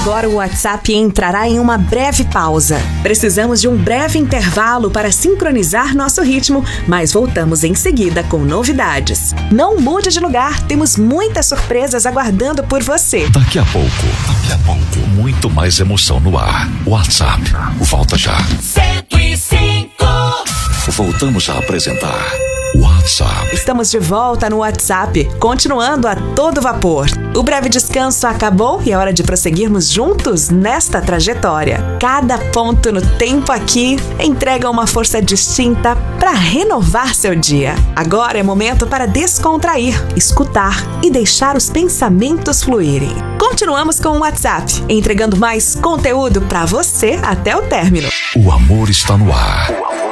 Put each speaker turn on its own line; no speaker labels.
Agora o WhatsApp entrará em uma breve pausa. Precisamos de um breve intervalo para sincronizar nosso ritmo, mas voltamos em seguida com novidades. Não mude de lugar, temos muitas surpresas aguardando por você.
Daqui a pouco, muito mais emoção no ar. WhatsApp, volta já.
105.
Voltamos a apresentar WhatsApp.
Estamos de volta no WhatsApp, continuando a todo vapor. O breve descanso acabou e é hora de prosseguirmos juntos nesta trajetória. Cada ponto no tempo aqui entrega uma força distinta para renovar seu dia. Agora é momento para descontrair, escutar e deixar os pensamentos fluírem. Continuamos com o WhatsApp, entregando mais conteúdo para você até o término.
O amor está no ar.